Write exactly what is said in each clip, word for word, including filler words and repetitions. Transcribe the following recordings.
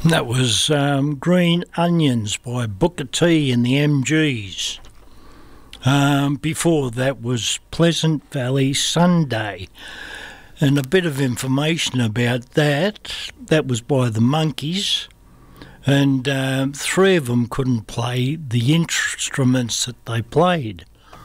That was um, Green Onions by Booker T and the M Gs. Um, before that was Pleasant Valley Sunday. And a bit of information about that, that was by the Monkees. And um, three of them couldn't play the instruments that they played.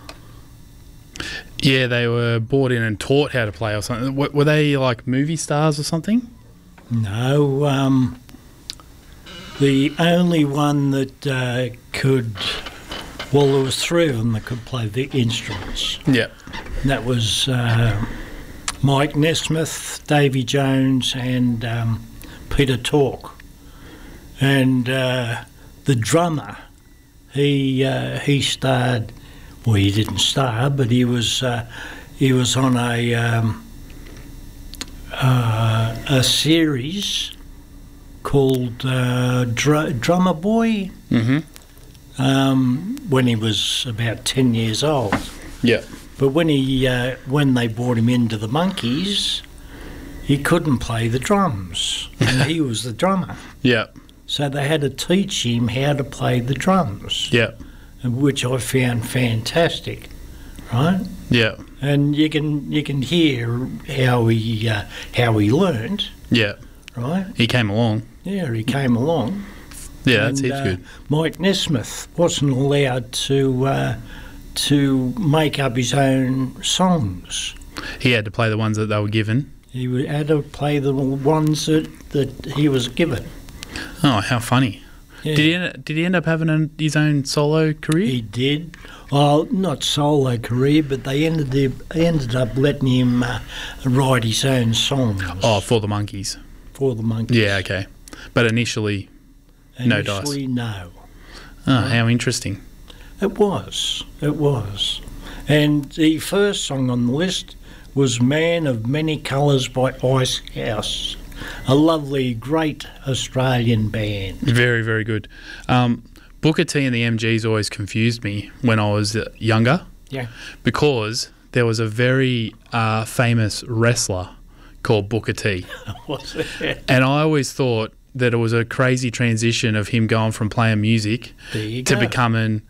Yeah, they were brought in and taught how to play or something. W- were they like movie stars or something? No, um, the only one that uh, could, well, there was three of them that could play the instruments. Yeah. And that was uh, Mike Nesmith, Davy Jones and um, Peter Tork. And uh, the drummer, he uh, he starred. Well, he didn't star, but he was uh, he was on a um, uh, a series called uh, Dr- Drummer Boy. Mm-hmm. Um, when he was about ten years old. Yeah. But when he uh, when they brought him into the Monkees, he couldn't play the drums, and he was the drummer. Yeah. So they had to teach him how to play the drums, Yeah. which I found fantastic, right? Yeah. And you can you can hear how he uh, how he learned, Yeah. right? He came along. Yeah, he came along. Yeah, that's and, heaps uh, good. Mike Nesmith wasn't allowed to uh, to make up his own songs. He had to play the ones that they were given. He would- had to play the ones that, that he was given. Oh, how funny. Yeah. Did he end, did he end up having a, his own solo career? He did. Well, not solo career, but they ended they ended up letting him uh, write his own songs. Oh, for the Monkees. For the Monkees. Yeah, okay. But initially, no dice. Initially, no. Oh, how interesting. It was. It was. And the first song on the list was Man of Many Colours by Icehouse. A lovely, great Australian band. Very, very good. Um, Booker T and the M Gs always confused me when I was uh, younger Yeah. because there was a very uh, famous wrestler called Booker T. Was it? And I always thought that it was a crazy transition of him going from playing music There you to go. becoming